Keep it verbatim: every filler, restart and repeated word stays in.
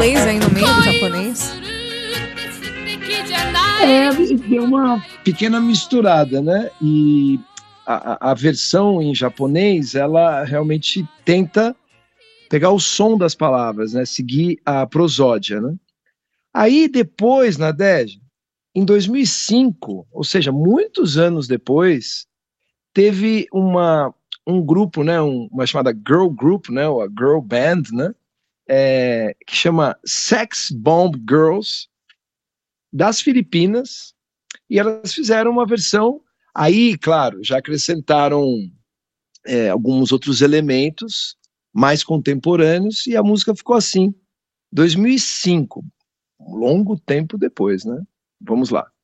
inglês aí no meio do japonês? É, deu uma pequena misturada, né? E a, a versão em japonês, ela realmente tenta pegar o som das palavras, né? Seguir a prosódia, né? Aí depois, Nadege, em dois mil e cinco, ou seja, muitos anos depois, teve uma, um grupo, né? Um, uma chamada girl group, né? Ou a girl band, né? É, que chama Sex Bomb Girls, das Filipinas, e elas fizeram uma versão, aí, claro, já acrescentaram é, alguns outros elementos mais contemporâneos, e a música ficou assim, dois mil e cinco, um longo tempo depois, né? Vamos lá.